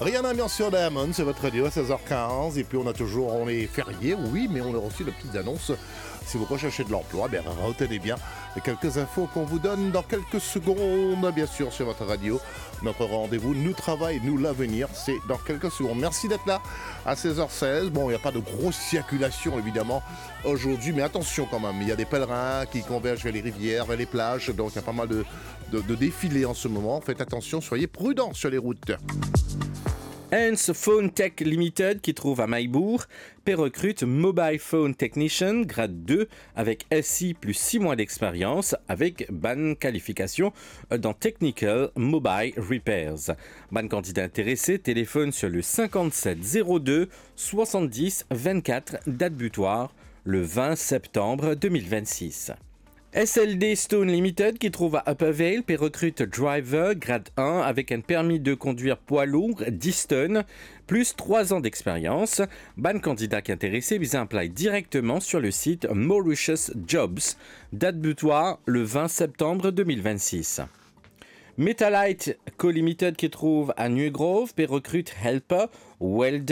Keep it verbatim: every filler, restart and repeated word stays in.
Rien d'ambiance sur Diamond, c'est votre radio à seize heures quinze. Et puis on a toujours, on est férié, oui, mais on a aussi de petites annonces. Si vous recherchez de l'emploi, bien retenez bien les quelques infos qu'on vous donne dans quelques secondes, bien sûr, sur votre radio. Notre rendez-vous, nous travail, nous l'avenir, c'est dans quelques secondes. Merci d'être là à seize heures seize. Bon, il n'y a pas de grosse circulation, évidemment, aujourd'hui, mais attention quand même. Il y a des pèlerins qui convergent vers les rivières, vers les plages, donc il y a pas mal de, de, de défilés en ce moment. Faites attention, soyez prudents sur les routes. Hans Phone Tech Limited, qui trouve à Maillebourg, paie recrute Mobile Phone Technician, grade deux, avec S I plus six mois d'expérience, avec bonne qualification dans Technical Mobile Repairs. Ban candidat intéressé, téléphone sur le cinquante-sept zéro deux soixante-dix vingt-quatre, date butoir, le vingt septembre deux mille vingt-six. S L D Stone Limited, qui trouve à Upper Vale, paie recrute driver grade un avec un permis de conduire poids lourd dix tonnes, plus trois ans d'expérience. Ban candidat qui intéressé, vise à apply directement sur le site Mauritius Jobs. Date butoir le vingt septembre deux mille vingt-six. Metalite Co Limited, qui trouve à New Grove, paie recrute helper, welder